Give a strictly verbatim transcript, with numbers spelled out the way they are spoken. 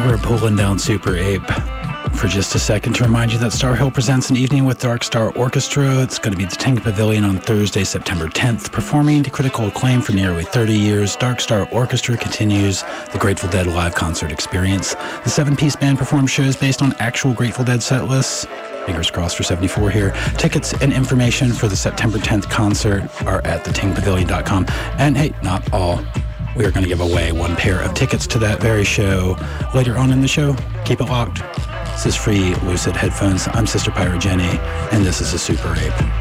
We're pulling down Super Ape for just a second to remind you that Star Hill presents an evening with Dark Star Orchestra. It's going to be at the Tank Pavilion on Thursday, September tenth. Performing to critical acclaim for nearly thirty years, Dark Star Orchestra continues the Grateful Dead live concert experience. The seven-piece band performs shows based on actual Grateful Dead set lists. Fingers crossed for seventy-four here. Tickets and information for the September tenth concert are at the ting pavilion dot com. And hey, not all. We are going to give away one pair of tickets to that very show later on in the show. Keep it locked. This is free Lucid headphones. I'm Sister Pirate Jenny, and this is a Super Ape.